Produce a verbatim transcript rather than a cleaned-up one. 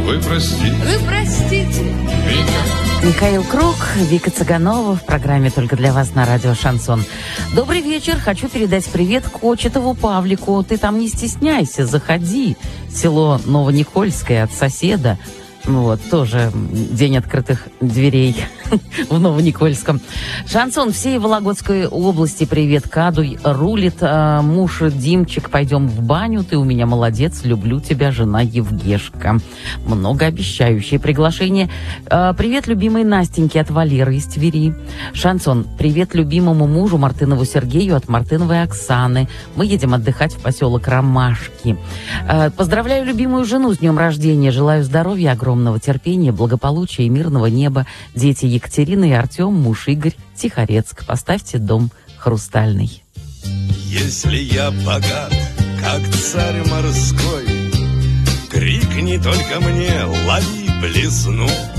Вы простите. Вы простите. Вика. Михаил Круг, Вика Цыганова в программе «Только для вас» на радио «Шансон». Добрый вечер. Хочу передать привет Кочетову Павлику. Ты там не стесняйся, заходи. Село Новоникольское от соседа. Вот, тоже день открытых дверей в Новоникольском. Шансон всей Вологодской области. Привет, Кадуй. Рулит а, муж Димчик. Пойдем в баню. Ты у меня молодец. Люблю тебя, жена Евгешка. Многообещающее приглашение. А, привет, любимой Настеньке от Валеры из Твери. Шансон. Привет любимому мужу Мартынову Сергею от Мартыновой Оксаны. Мы едем отдыхать в поселок Ромашки. А, поздравляю любимую жену с днем рождения. Желаю здоровья, огромного терпения, благополучия и мирного неба. Дети Екатерина и Артем, муж Игорь, Тихорецк. Поставьте дом хрустальный. Если я богат, как царь морской, крикни только мне, лови блесну.